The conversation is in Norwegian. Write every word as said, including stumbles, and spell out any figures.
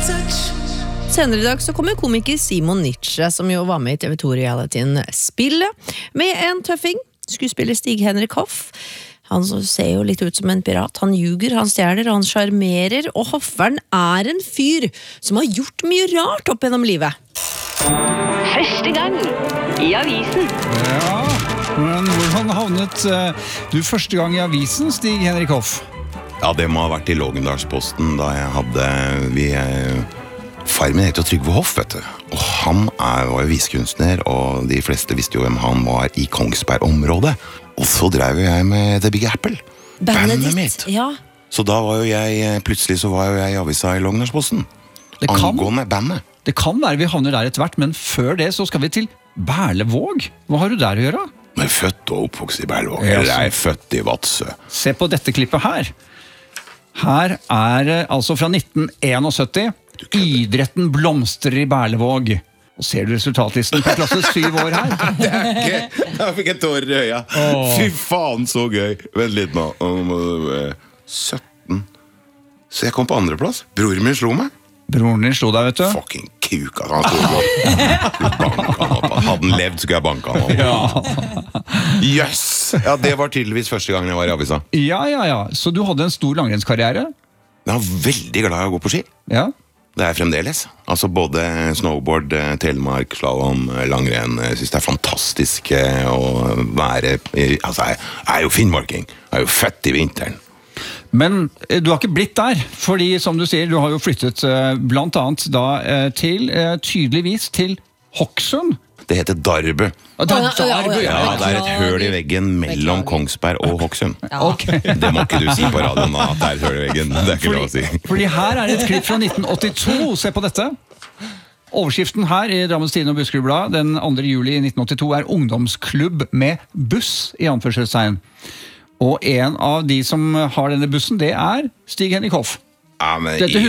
Senere i dag så kommer komiker Simon Nietzsche, som jo var med i T V to-realityen Spillet, med en tøffing, skuespiller Stig-Henrik Hoff. Han ser jo litt ut som en pirat, han ljuger, han stjeler, han charmerer, og Hofferen er en fyr som har gjort mye rart opp gjennom livet. Første gang i avisen. Ja, men hvordan havnet uh, du første gang i avisen, Stig-Henrik Hoff? Ja, det må ha vært i Lågendalsposten da jeg hadde... Vi... Uh, Far min heter Trygve Hoff, vet du. Og han er, var jo viskunstner, og de fleste visste jo hvem han var i Kongsberg-området. Og så drev jeg med The Big Apple. Bandet ditt, ja. Så da var jo jeg, plutselig så var jo jeg i avisa i Lågendalsposten. Angående bandet. Det kan være vi havner der etter hvert, men før det så skal vi til Berlevåg. Hva har du der å gjøre? Jeg er født og oppvokst i Berlevåg, eller jeg er født i Vadsø. Se på dette klippet her. Her er altså fra nitten syttién. Idretten blomstrer i Berlevåg. Og ser du resultatlisten på klasse syv år her? Det er ikke... Jeg fikk en tårer i øya. Oh. Fy faen, så gøy. Vent litt nå. sytten. Så jeg kom på andre plass. Broren min slo meg. Broren din slo deg, vet du. Fucking kuk, altså. Han slo meg. Hadde han levd, skulle jeg banka han opp. Ja. Yes! Ja, det var tydeligvis første gang jeg var i avisa. Ja, ja, ja. Så du hadde en stor langrennskarriere? Jeg var veldig glad i å gå på ski. Ja. Det er fremdeles. Altså både snowboard, telemark, slalom, langrenn. Jeg synes det er fantastisk å være... Altså, jeg er jo finnmarking. Jeg er jo født i vinteren. Men du har ikke blitt der, fordi som du sier, du har jo flyttet blant annet da til, tydeligvis til Hokksund. Det heter Darbu. Ja, det er Darbu, ja. Ja, det er et høl i veggen mellom Kongsberg og Hokksund. Okay. Det må ikke du si på radioen da, at det er et høl i veggen. Det er ikke lov å si. Fordi her er et klipp fra nitten åttito, se på dette. Overskriften her i Drammens Tidende og Buskerudblad den andre juli nitten åttito er ungdomsklubb med buss i anførselstegn. Og en av de som har denne bussen, det er Stig-Henrik Hoff. Ja, men Dette